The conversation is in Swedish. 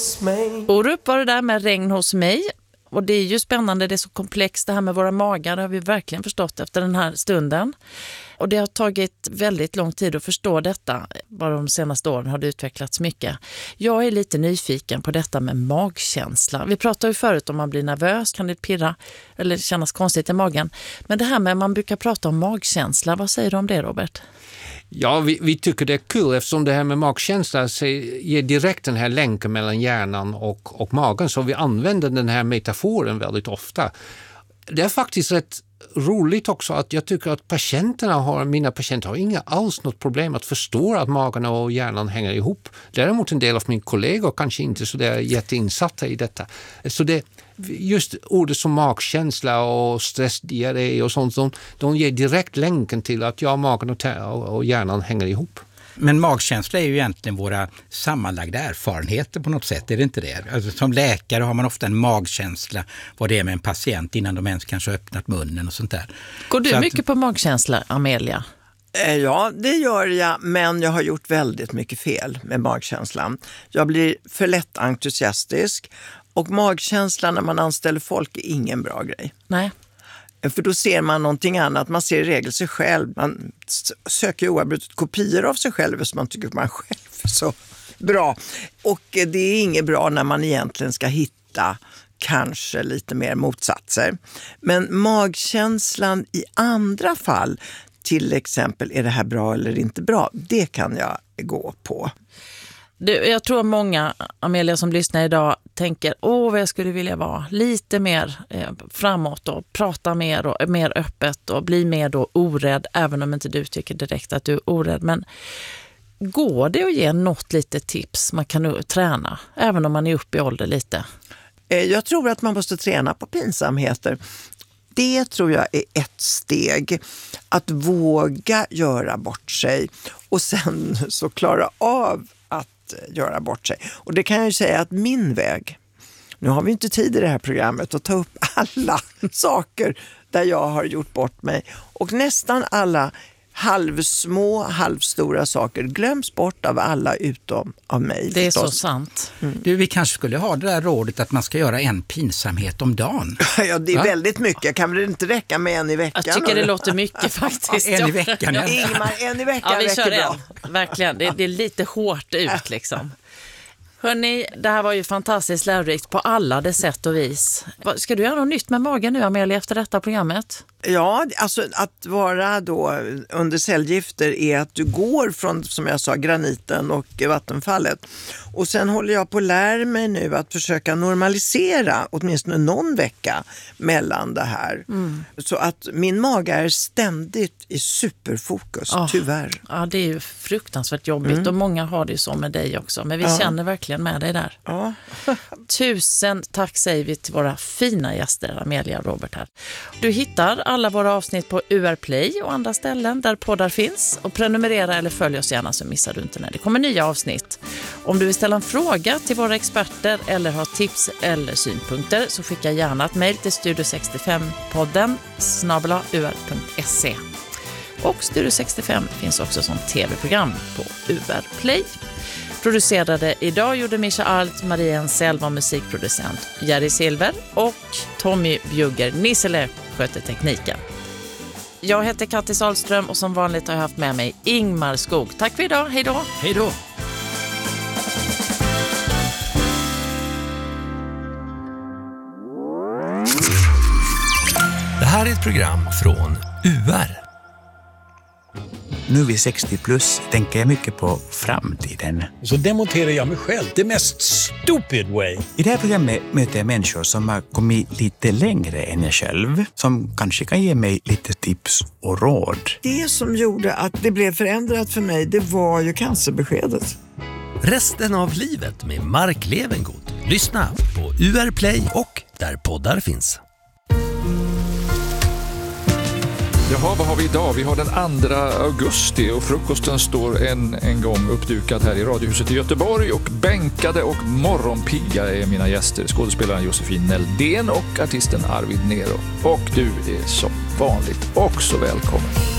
hos mig. Orup var det där med regn hos mig. Och det är ju spännande, det är så komplext det här med våra magar, det har vi verkligen förstått efter den här stunden. Och det har tagit väldigt lång tid att förstå detta. Bara de senaste åren har det utvecklats mycket. Jag är lite nyfiken på detta med magkänsla. Vi pratade ju förut om man blir nervös, kan det pirra eller kännas konstigt i magen. Men det här med man brukar prata om magkänsla, vad säger du om det, Robert? Ja, vi tycker det är kul eftersom det här med magkänsla ger direkt den här länken mellan hjärnan och magen. Så vi använder den här metaforen väldigt ofta. Det är faktiskt rätt roligt också att jag tycker att mina patienter har inga alls något problem att förstå att magen och hjärnan hänger ihop. Däremot en del av mina kollegor kanske inte så där jätteinsatta i detta. Så det just ordet som magkänsla och stressdiarré och sånt, de ger direkt länken till att magen och hjärnan hänger ihop. Men magkänsla är ju egentligen våra sammanlagda erfarenheter på något sätt, är det inte det? Alltså, som läkare har man ofta en magkänsla vad det är med en patient innan de ens kanske har öppnat munnen och sånt där. Går du mycket på magkänsla, Amelia? Ja, det gör jag, men jag har gjort väldigt mycket fel med magkänslan. Jag blir för lätt entusiastisk och magkänslan när man anställer folk är ingen bra grej. Nej. För då ser man någonting annat. Man ser i regel sig själv. Man söker oavbrutet kopior av sig själv som man tycker man själv är så bra. Och det är inget bra när man egentligen ska hitta kanske lite mer motsatser. Men magkänslan i andra fall, till exempel är det här bra eller inte bra, det kan jag gå på. Jag tror många, Amelia, som lyssnar idag tänker, vad jag skulle vilja vara lite mer framåt och prata mer och mer öppet och bli mer då orädd, även om inte du tycker direkt att du är orädd. Men går det att ge något litet tips man kan träna, även om man är uppe i ålder lite? Jag tror att man måste träna på pinsamheter. Det tror jag är ett steg, att våga göra bort sig och sen så klara av att göra bort sig. Och det kan jag ju säga att min väg, nu har vi inte tid i det här programmet att ta upp alla saker där jag har gjort bort mig, och nästan alla halvsmå, halvstora saker glöms bort av alla utom av mig. Det är förstås. så sant. Du, vi kanske skulle ha det där rådet att man ska göra en pinsamhet om dagen. Ja, det är väldigt mycket. Kan väl inte räcka med en i veckan? Jag tycker det låter mycket faktiskt. En i veckan. Ingmar, en i veckan vi räcker kör bra. Verkligen, det är lite hårt ut liksom. Hörrni, det här var ju fantastiskt lärorikt på alla det sätt och vis. Ska du göra något nytt med magen nu, Amelia, efter detta programmet? Ja, alltså att vara då under cellgifter är att du går från, som jag sa, graniten och vattenfallet. Och sen håller jag på att lära mig nu att försöka normalisera åtminstone någon vecka mellan det här. Så att min mage är ständigt i superfokus, tyvärr. Ja, det är ju fruktansvärt jobbigt och många har det ju så med dig också. Men vi känner verkligen med dig där. Ja. Tusen tack säger vi till våra fina gäster, Amelia och Robert här. Du hittar alla våra avsnitt på UR Play och andra ställen där poddar finns. Och prenumerera eller följ oss gärna så missar du inte när det kommer nya avsnitt. Om du vill ställa en fråga till våra experter eller ha tips eller synpunkter så skicka gärna ett mejl till studio65podden @ur.se. Och Studio 65 finns också som tv-program på UR Play. Producerade idag gjorde Mischa Alt, Maria Ensel var musikproducent, Jerry Silver och Tommy Bjugger Nissele sköter tekniken. Jag heter Kattis Ahlström och som vanligt har jag haft med mig Ingmar Skog. Tack för idag, hej då! Hej då! Det här är ett program från UR. Nu vid 60 plus tänker jag mycket på framtiden. Så demonterar jag mig själv, the mest stupid way. I det här programmet möter jag människor som har kommit lite längre än jag själv. Som kanske kan ge mig lite tips och råd. Det som gjorde att det blev förändrat för mig, det var ju cancerbeskedet. Resten av livet med Mark Levengood. Lyssna på UR Play och där poddar finns. Jaha, vad har vi idag? Vi har den 2 augusti och frukosten står en gång uppdukad här i Radiohuset i Göteborg och bänkade och morgonpigga är mina gäster, skådespelaren Josefin Neldén och artisten Arvid Nero. Och du är som vanligt också välkommen.